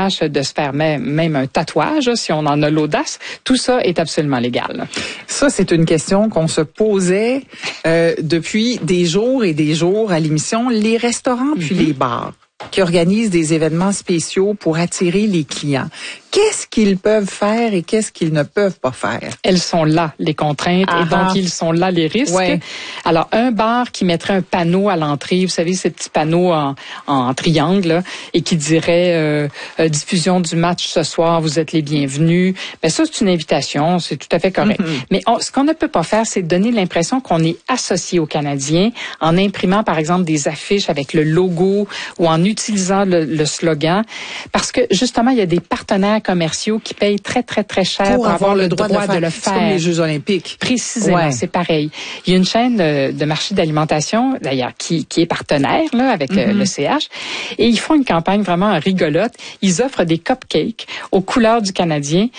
tâche de se faire même un tatouage, si on en a l'audace. Tout ça est absolument légal. Ça, c'est une question qu'on se posait depuis des jours et des jours à l'émission. Les restaurants puis les bars qui organisent des événements spéciaux pour attirer les clients. Qu'est-ce qu'ils peuvent faire et qu'est-ce qu'ils ne peuvent pas faire? Elles sont là, les contraintes, et donc ils sont là, les risques. Ouais. Alors, un bar qui mettrait un panneau à l'entrée, vous savez, ces petits panneaux en triangle, là, et qui dirait diffusion du match ce soir, vous êtes les bienvenus. Ben ça, c'est une invitation, c'est tout à fait correct. Mais ce qu'on ne peut pas faire, c'est donner l'impression qu'on est associé aux Canadiens en imprimant, par exemple, des affiches avec le logo ou en utilisant le slogan, parce que, justement, il y a des partenaires commerciaux qui payent très, très, très cher pour avoir le droit de le faire. C'est comme les Jeux olympiques. Précisément, c'est pareil. Il y a une chaîne de marché d'alimentation, d'ailleurs, qui est partenaire là avec le CH, et ils font une campagne vraiment rigolote. Ils offrent des cupcakes aux couleurs du Canadien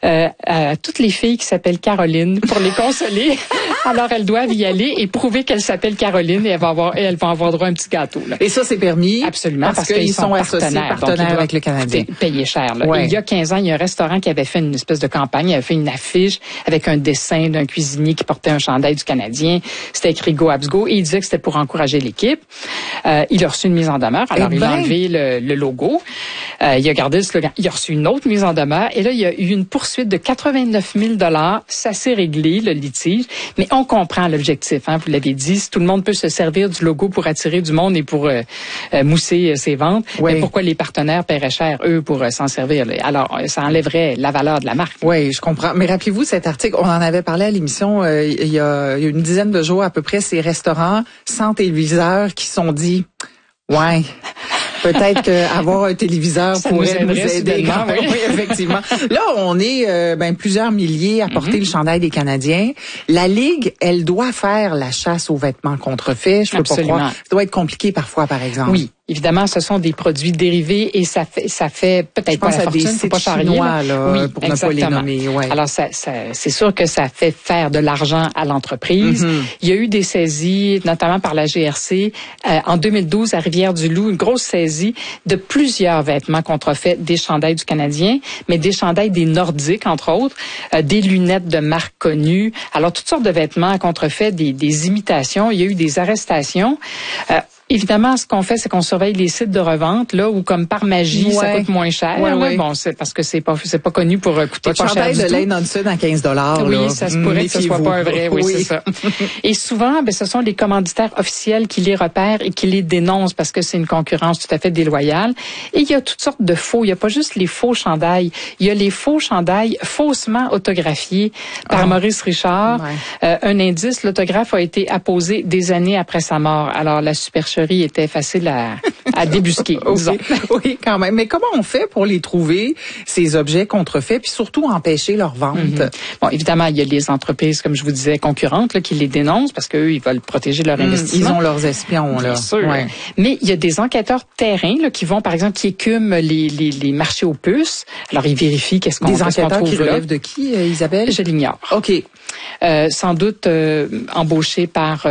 à toutes les filles qui s'appellent Caroline pour les consoler. Alors, elles doivent y aller et prouver qu'elles s'ellent Caroline et elles vont avoir droit à un petit gâteau. Là. Et ça, c'est permis? Absolument, parce qu'ils sont associés partenaires avec le Canadien. Payer cher. Là. Ouais. Il y a 15 ans, il y a un restaurant qui avait fait une espèce de campagne, il avait fait une affiche avec un dessin d'un cuisinier qui portait un chandail du Canadien. C'était écrit Go Habs Go et il disait que c'était pour encourager l'équipe. Il a reçu une mise en demeure. Alors, il a enlevé le logo. Il a gardé le slogan. Il a reçu une autre mise en demeure. Et là, il y a eu une poursuite de 89 000 $. Ça s'est réglé, le litige. Mais on comprend l'objectif. Hein, vous l'avez dit. Si tout le monde peut se servir du logo pour attirer du monde et pour mousser ses ventes, mais pourquoi les partenaires paieraient cher, eux, pour s'en servir? Là? Alors, ça enlèverait la valeur de la marque. Oui, je comprends. Mais rappelez-vous cet article, on en avait parlé à l'émission il y a une dizaine de jours à peu près, ces restaurants sans téléviseur qui sont dit, ouais... Peut-être qu'avoir un téléviseur pourrait nous aider. Oui, effectivement. Là, on est plusieurs milliers à porter le chandail des Canadiens. La Ligue, elle doit faire la chasse aux vêtements contrefaits. Je peux pas croire. Ça doit être compliqué parfois, par exemple. Oui. Évidemment, ce sont des produits dérivés et ça fait peut-être pas la fortune, faut pas charrier. Chinois, là, oui, pour exactement. Ne pas les nommer. Ouais. Alors, c'est sûr que ça fait faire de l'argent à l'entreprise. Il y a eu des saisies, notamment par la GRC, en 2012 à Rivière-du-Loup, une grosse saisie de plusieurs vêtements contrefaits, des chandails du Canadien, mais des chandails des Nordiques, entre autres, des lunettes de marques connues. Alors, toutes sortes de vêtements contrefaits, des imitations. Il y a eu des arrestations. Évidemment, ce qu'on fait, c'est qu'on surveille les sites de revente, là, où comme par magie, ça coûte moins cher. Bon, c'est parce que c'est pas connu pour coûter pas cher du tout. Le chandail de Lane Hudson à 15 $. Oui, ça se pourrait que ce soit pas un vrai. Oui, c'est ça. Et souvent, ce sont les commanditaires officiels qui les repèrent et qui les dénoncent parce que c'est une concurrence tout à fait déloyale. Et il y a toutes sortes de faux. Il y a pas juste les faux chandails. Il y a les faux chandails faussement autographiés par Maurice Richard. Un indice, l'autographe a été apposé des années après sa mort. Alors, la supercherie était facile à débusquer, disons. Oui, quand même. Mais comment on fait pour les trouver, ces objets contrefaits, puis surtout empêcher leur vente? Bon, évidemment, il y a les entreprises, comme je vous disais, concurrentes, là, qui les dénoncent parce qu'eux, ils veulent protéger leur investissement. Ils ont leurs espions, là. Bien sûr. Ouais. Mais il y a des enquêteurs terrain, là, qui vont, par exemple, qui écument les marchés aux puces. Alors, ils vérifient qu'est-ce qu'on trouve là. Des enquêteurs qui relèvent de qui, Isabelle? Je l'ignore. OK. Sans doute embauchés par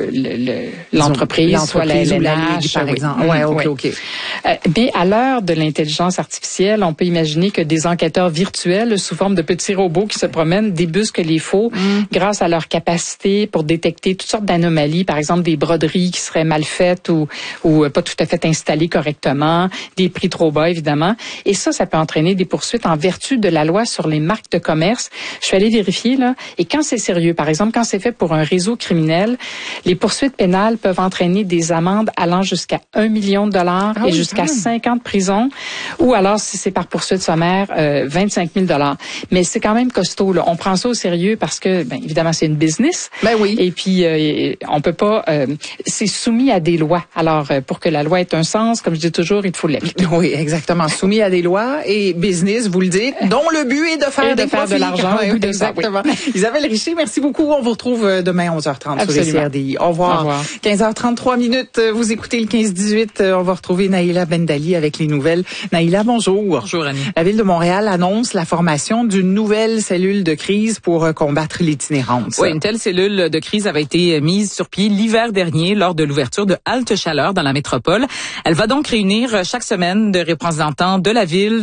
l'entreprise, soit la LNH, par exemple. OK. Mais à l'heure de l'intelligence artificielle, on peut imaginer que des enquêteurs virtuels, sous forme de petits robots qui se promènent, débusquent les faux grâce à leur capacité pour détecter toutes sortes d'anomalies, par exemple des broderies qui seraient mal faites ou pas tout à fait installées correctement, des prix trop bas, évidemment. Et ça peut entraîner des poursuites en vertu de la loi sur les marques de commerce. Je suis allée vérifier, là, et quand c'est sérieux, par exemple, quand c'est fait pour un réseau criminel, les poursuites pénales peuvent entraîner des amendes allant jusqu'à 1 million de $ et jusqu'à 5 ans de prison, ou alors, si c'est par poursuite sommaire, 25 000 $. Mais c'est quand même costaud, là. On prend ça au sérieux parce que, évidemment, c'est une business. Oui. Et puis, on peut pas... c'est soumis à des lois. Alors, pour que la loi ait un sens, comme je dis toujours, il faut l'appliquer. Oui, exactement. Soumis à des lois et business, vous le dites, dont le but est de faire de l'argent. Exactement. Isabelle Richer, merci beaucoup. On vous retrouve demain à 11h30 Absolument. sur les CRDI. Au revoir. 15h33 minutes. Vous écoutez le 15-18. On va retrouver Naïla Bendali avec les nouvelles. Naïla, bonjour. Bonjour, Annie. La Ville de Montréal annonce la formation d'une nouvelle cellule de crise pour combattre l'itinérance. Oui, une telle cellule de crise avait été mise sur pied l'hiver dernier lors de l'ouverture de Halte Chaleur dans la métropole. Elle va donc réunir chaque semaine des représentants de la ville,